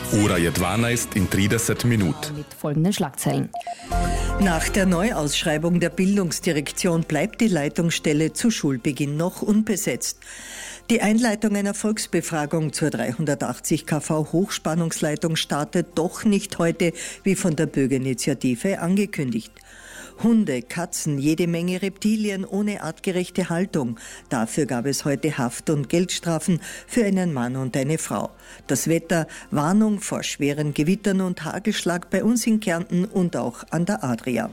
Ura Jedwana ist in 30 Minuten. Mit folgenden Schlagzeilen. Nach der Neuausschreibung der Bildungsdirektion bleibt die Leitungsstelle zu Schulbeginn noch unbesetzt. Die Einleitung einer Volksbefragung zur 380 kV Hochspannungsleitung startet doch nicht heute, wie von der Bürgerinitiative angekündigt. Hunde, Katzen, jede Menge Reptilien ohne artgerechte Haltung. Dafür gab es heute Haft- und Geldstrafen für einen Mann und eine Frau. Das Wetter, Warnung vor schweren Gewittern und Hagelschlag bei uns in Kärnten und auch an der Adria.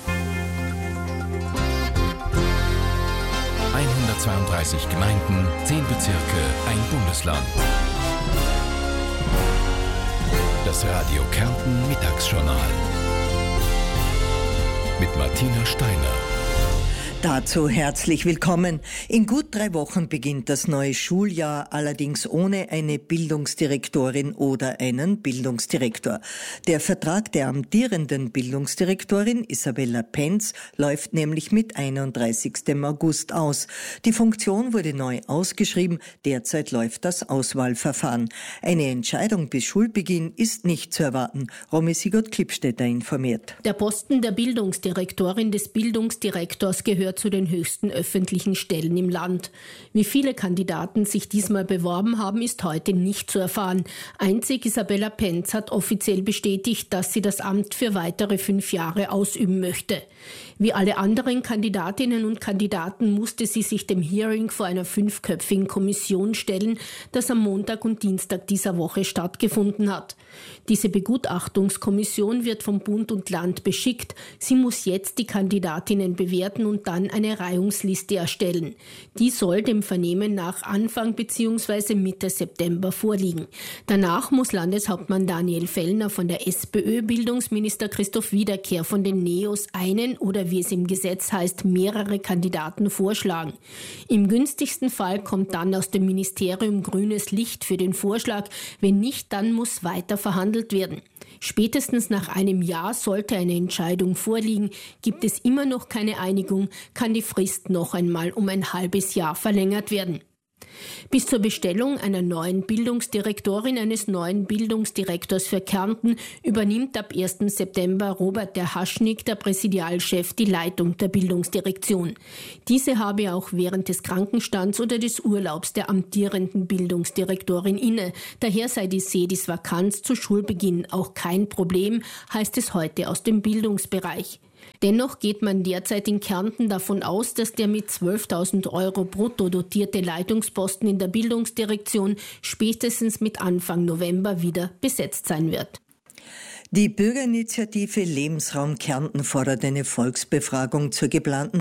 132 Gemeinden, 10 Bezirke, ein Bundesland. Das Radio Kärnten Mittagsjournal. Mit Martina Steiner. Dazu herzlich willkommen. In gut 3 Wochen beginnt das neue Schuljahr, allerdings ohne eine Bildungsdirektorin oder einen Bildungsdirektor. Der Vertrag der amtierenden Bildungsdirektorin Isabella Penz läuft nämlich mit 31. August aus. Die Funktion wurde neu ausgeschrieben, derzeit läuft das Auswahlverfahren. Eine Entscheidung bis Schulbeginn ist nicht zu erwarten. Romy Sigurd-Klippstädter informiert. Der Posten der Bildungsdirektorin des Bildungsdirektors gehört zu den höchsten öffentlichen Stellen im Land. Wie viele Kandidaten sich diesmal beworben haben, ist heute nicht zu erfahren. Einzig Isabella Penz hat offiziell bestätigt, dass sie das Amt für weitere 5 Jahre ausüben möchte. Wie alle anderen Kandidatinnen und Kandidaten musste sie sich dem Hearing vor einer 5-köpfigen Kommission stellen, das am Montag und Dienstag dieser Woche stattgefunden hat. Diese Begutachtungskommission wird vom Bund und Land beschickt. Sie muss jetzt die Kandidatinnen bewerten und dann eine Reihungsliste erstellen. Die soll dem Vernehmen nach Anfang bzw. Mitte September vorliegen. Danach muss Landeshauptmann Daniel Fellner von der SPÖ, Bildungsminister Christoph Wiederkehr von den NEOS einen oder wie es im Gesetz heißt, mehrere Kandidaten vorschlagen. Im günstigsten Fall kommt dann aus dem Ministerium grünes Licht für den Vorschlag. Wenn nicht, dann muss weiter verhandelt werden. Spätestens nach einem Jahr sollte eine Entscheidung vorliegen. Gibt es immer noch keine Einigung, kann die Frist noch einmal um ein halbes Jahr verlängert werden. Bis zur Bestellung einer neuen Bildungsdirektorin, eines neuen Bildungsdirektors für Kärnten, übernimmt ab 1. September Robert der Haschnig, der Präsidialchef, die Leitung der Bildungsdirektion. Diese habe auch während des Krankenstands oder des Urlaubs der amtierenden Bildungsdirektorin inne. Daher sei die Sedis-Vakanz zu Schulbeginn auch kein Problem, heißt es heute aus dem Bildungsbereich. Dennoch geht man derzeit in Kärnten davon aus, dass der mit 12.000 € brutto dotierte Leitungsposten in der Bildungsdirektion spätestens mit Anfang November wieder besetzt sein wird. Die Bürgerinitiative Lebensraum Kärnten fordert eine Volksbefragung zur geplanten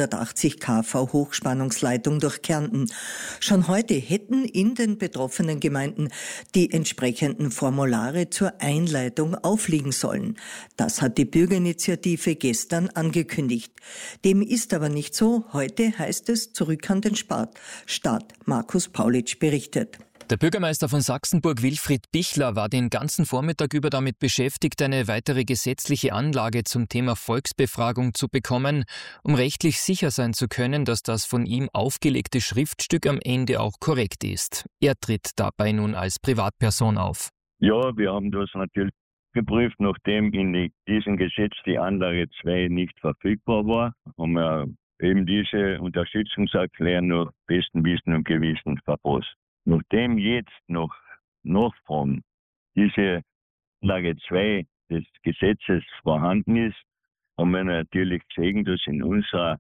380 kV Hochspannungsleitung durch Kärnten. Schon heute hätten in den betroffenen Gemeinden die entsprechenden Formulare zur Einleitung aufliegen sollen. Das hat die Bürgerinitiative gestern angekündigt. Dem ist aber nicht so. Heute heißt es zurück an den Staat. Markus Paulitsch berichtet. Der Bürgermeister von Sachsenburg, Wilfried Bichler, war den ganzen Vormittag über damit beschäftigt, eine weitere gesetzliche Anlage zum Thema Volksbefragung zu bekommen, um rechtlich sicher sein zu können, dass das von ihm aufgelegte Schriftstück am Ende auch korrekt ist. Er tritt dabei nun als Privatperson auf. Ja, wir haben das natürlich geprüft, nachdem in diesem Gesetz die Anlage 2 nicht verfügbar war, haben wir eben diese Unterstützungserklärung nach bestem Wissen und Gewissen verfasst. Nachdem jetzt noch Nachfragen diese Anlage 2 des Gesetzes vorhanden ist, haben wir natürlich gesehen, dass in unserer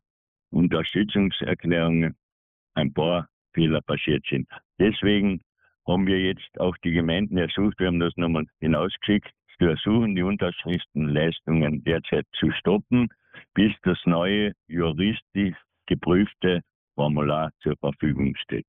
Unterstützungserklärung ein paar Fehler passiert sind. Deswegen haben wir jetzt auch die Gemeinden ersucht, wir haben das nochmal hinausgeschickt, zu ersuchen, die Unterschriftenleistungen derzeit zu stoppen, bis das neue juristisch geprüfte Formular zur Verfügung steht.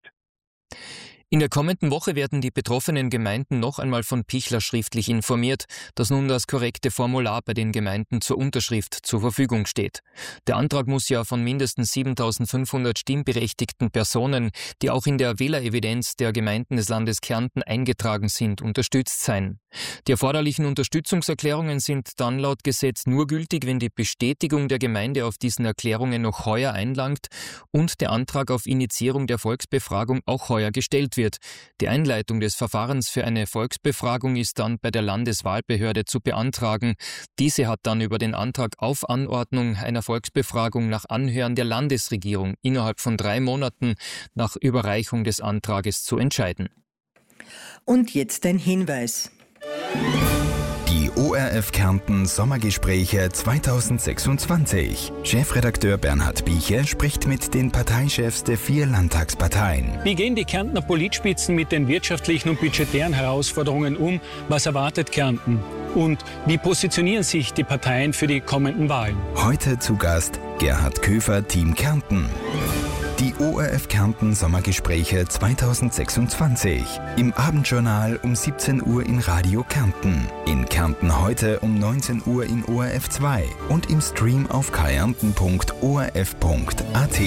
In der kommenden Woche werden die betroffenen Gemeinden noch einmal von Pichler schriftlich informiert, dass nun das korrekte Formular bei den Gemeinden zur Unterschrift zur Verfügung steht. Der Antrag muss ja von mindestens 7.500 stimmberechtigten Personen, die auch in der Wählerevidenz der Gemeinden des Landes Kärnten eingetragen sind, unterstützt sein. Die erforderlichen Unterstützungserklärungen sind dann laut Gesetz nur gültig, wenn die Bestätigung der Gemeinde auf diesen Erklärungen noch heuer einlangt und der Antrag auf Initiierung der Volksbefragung auch heuer gestellt wird. wird. Die Einleitung des Verfahrens für eine Volksbefragung ist dann bei der Landeswahlbehörde zu beantragen. Diese hat dann über den Antrag auf Anordnung einer Volksbefragung nach Anhören der Landesregierung innerhalb von 3 Monaten nach Überreichung des Antrages zu entscheiden. Und jetzt ein Hinweis. Die ORF Kärnten Sommergespräche 2026. Chefredakteur Bernhard Bieche spricht mit den Parteichefs der 4 Landtagsparteien. Wie gehen die Kärntner Politspitzen mit den wirtschaftlichen und budgetären Herausforderungen um? Was erwartet Kärnten? Und wie positionieren sich die Parteien für die kommenden Wahlen? Heute zu Gast Gerhard Köfer, Team Kärnten. Die ORF Kärnten Sommergespräche 2026. Im Abendjournal um 17 Uhr in Radio Kärnten. In Kärnten heute um 19 Uhr in ORF 2 und im Stream auf kärnten.orf.at.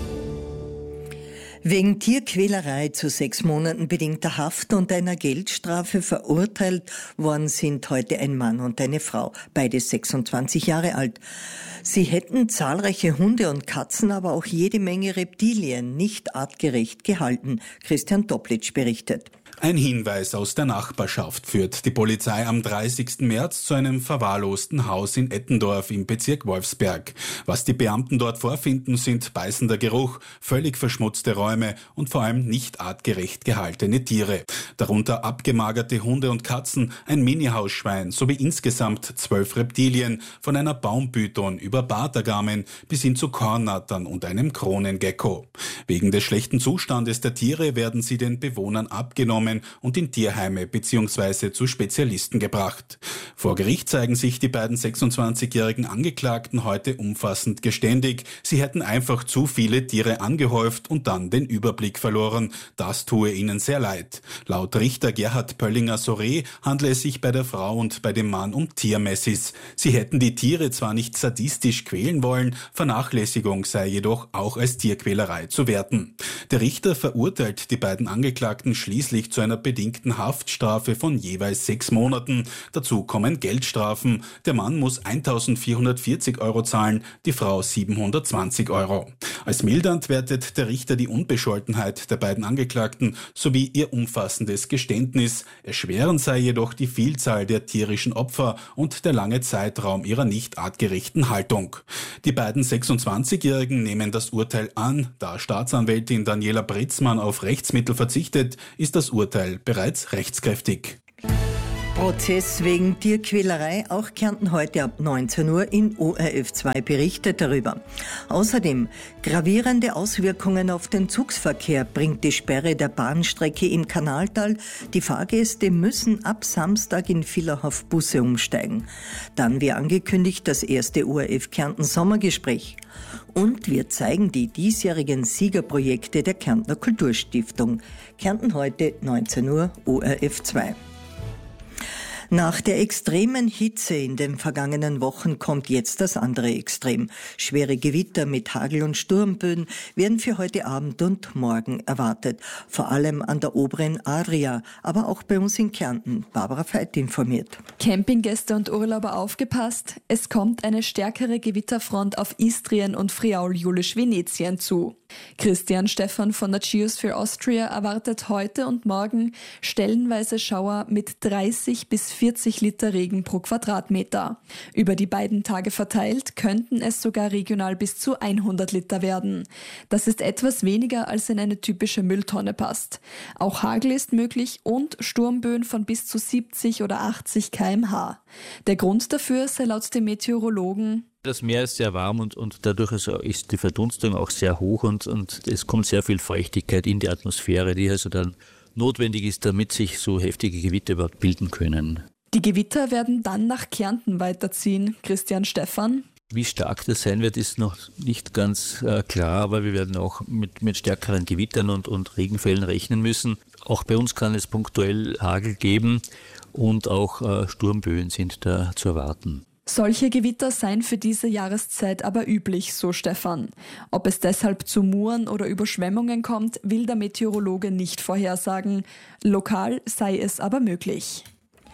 Wegen Tierquälerei zu 6 Monaten bedingter Haft und einer Geldstrafe verurteilt worden sind heute ein Mann und eine Frau, beide 26 Jahre alt. Sie hätten zahlreiche Hunde und Katzen, aber auch jede Menge Reptilien nicht artgerecht gehalten. Christian Toplitsch berichtet. Ein Hinweis aus der Nachbarschaft führt die Polizei am 30. März zu einem verwahrlosten Haus in Ettendorf im Bezirk Wolfsberg. Was die Beamten dort vorfinden, sind beißender Geruch, völlig verschmutzte Räume und vor allem nicht artgerecht gehaltene Tiere. Darunter abgemagerte Hunde und Katzen, ein Mini-Hausschwein sowie insgesamt 12 Reptilien, von einer Baumpython über Bartagamen bis hin zu Kornnattern und einem Kronengecko. Wegen des schlechten Zustandes der Tiere werden sie den Bewohnern abgenommen und in Tierheime bzw. zu Spezialisten gebracht. Vor Gericht zeigen sich die beiden 26-jährigen Angeklagten heute umfassend geständig. Sie hätten einfach zu viele Tiere angehäuft und dann den Überblick verloren. Das tue ihnen sehr leid. Laut Richter Gerhard Pöllinger-Soré handle es sich bei der Frau und bei dem Mann um Tiermessis. Sie hätten die Tiere zwar nicht sadistisch quälen wollen, Vernachlässigung sei jedoch auch als Tierquälerei zu werten. Der Richter verurteilt die beiden Angeklagten schließlich zu einer bedingten Haftstrafe von jeweils 6 Monaten. Dazu kommen Geldstrafen. Der Mann muss 1.440 € zahlen, die Frau 720 €. Als mildernd wertet der Richter die Unbescholtenheit der beiden Angeklagten sowie ihr umfassendes Geständnis. Erschwerend sei jedoch die Vielzahl der tierischen Opfer und der lange Zeitraum ihrer nicht artgerechten Haltung. Die beiden 26-Jährigen nehmen das Urteil an. Da Staatsanwältin Daniela Britzmann auf Rechtsmittel verzichtet, ist das Urteil bereits rechtskräftig. Prozess wegen Tierquälerei, auch Kärnten heute ab 19 Uhr in ORF 2 berichtet darüber. Außerdem gravierende Auswirkungen auf den Zugsverkehr bringt die Sperre der Bahnstrecke im Kanaltal. Die Fahrgäste müssen ab Samstag in Villerhof Busse umsteigen. Dann wie angekündigt das erste ORF Kärnten Sommergespräch. Und wir zeigen die diesjährigen Siegerprojekte der Kärntner Kulturstiftung. Kärnten heute 19 Uhr ORF 2. Nach der extremen Hitze in den vergangenen Wochen kommt jetzt das andere Extrem. Schwere Gewitter mit Hagel- und Sturmböen werden für heute Abend und morgen erwartet. Vor allem an der oberen Adria, aber auch bei uns in Kärnten. Barbara Veit informiert. Campinggäste und Urlauber aufgepasst. Es kommt eine stärkere Gewitterfront auf Istrien und Friaul-Julisch-Venetien zu. Christian Stephan von der Geosphere Austria erwartet heute und morgen stellenweise Schauer mit 30 bis 40 Liter Regen pro Quadratmeter. Über die beiden Tage verteilt könnten es sogar regional bis zu 100 Liter werden. Das ist etwas weniger, als in eine typische Mülltonne passt. Auch Hagel ist möglich und Sturmböen von bis zu 70 oder 80 km/h. Der Grund dafür sei laut den Meteorologen: Das Meer ist sehr warm und dadurch ist die Verdunstung auch sehr hoch und es kommt sehr viel Feuchtigkeit in die Atmosphäre, die also dann notwendig ist, damit sich so heftige Gewitter überhaupt bilden können. Die Gewitter werden dann nach Kärnten weiterziehen. Christian Stephan: Wie stark das sein wird, ist noch nicht ganz klar, aber wir werden auch mit stärkeren Gewittern und Regenfällen rechnen müssen. Auch bei uns kann es punktuell Hagel geben und auch Sturmböen sind da zu erwarten. Solche Gewitter seien für diese Jahreszeit aber üblich, so Stephan. Ob es deshalb zu Muren oder Überschwemmungen kommt, will der Meteorologe nicht vorhersagen. Lokal sei es aber möglich.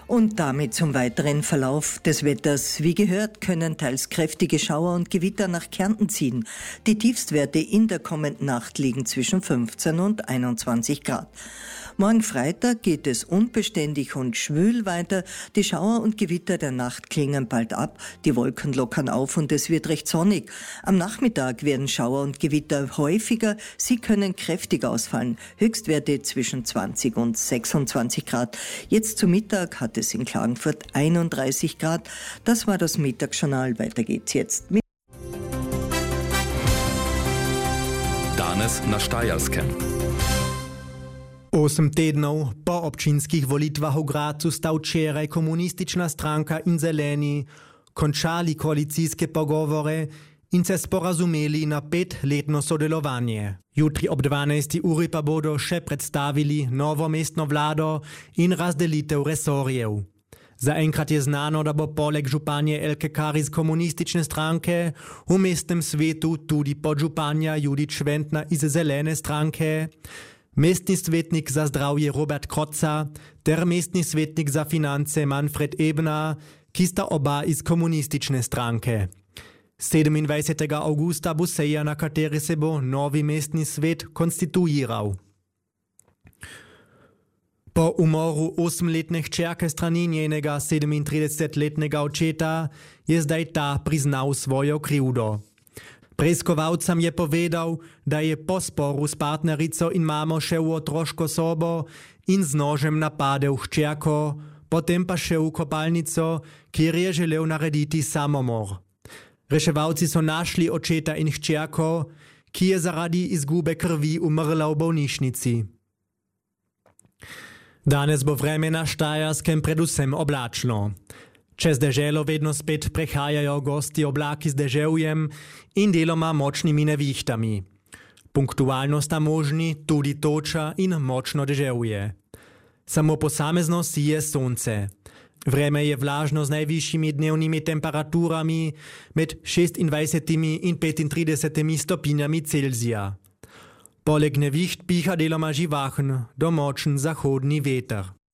Und damit zum weiteren Verlauf des Wetters. Wie gehört, können teils kräftige Schauer und Gewitter nach Kärnten ziehen. Die Tiefstwerte in der kommenden Nacht liegen zwischen 15 und 21 Grad. Morgen Freitag geht es unbeständig und schwül weiter. Die Schauer und Gewitter der Nacht klingen bald ab. Die Wolken lockern auf und es wird recht sonnig. Am Nachmittag werden Schauer und Gewitter häufiger. Sie können kräftig ausfallen. Höchstwerte zwischen 20 und 26 Grad. Jetzt zu Mittag hat es in Klagenfurt 31 Grad. Das war das Mittagsjournal. Weiter geht's jetzt mit Danes na Štajerskem. 8 tednov po občinskih volitvah v Gradcu sta včeraj komunistična stranka in zeleni končali koalicijske pogovore in se sporazumeli na 5-letno sodelovanje. Jutri ob 12. uri pa bodo še predstavili novo mestno vlado in razdelitev resorjev. Zaenkrat je znano, da bo poleg županje Elke Kar iz komunistične stranke v mestnem svetu tudi podžupanja Judič Šventna iz zelene stranke, mestni svetnik za zdravje Robert Kroca ter mestni svetnik za finance Manfred Ebner, ki sta oba iz komunistične stranke. 27. augusta bo seja, na kateri se bo novi mestni svet konstituiral. Po umoru 8-letne hčerke strani njenega 37-letnega očeta je zdaj ta priznal svojo krivdo. Preiskovalcem je povedal, da je po sporu s partnerico in mamo šel v otroško sobo in z nožem napadel hčerko, potem pa šel v kopalnico, kjer je želel narediti samomor. Reševalci so našli očeta in hčerko, ki je zaradi izgube krvi umrla v bolnišnici. Danes bo vreme na Štajerskem predvsem oblačno. Čez deželo vedno spet prehajajo gosti oblaki z deževjem in deloma močnimi nevihtami. Punktualno sta možni tudi toča in močno deževje. Samo posamezno sije sonce. Vreme je vlažno z najvišjimi dnevnimi temperaturami med 26 in 35 stopinjami Celzija. Poleg neviht piha deloma živahen, domočen zahodni veter.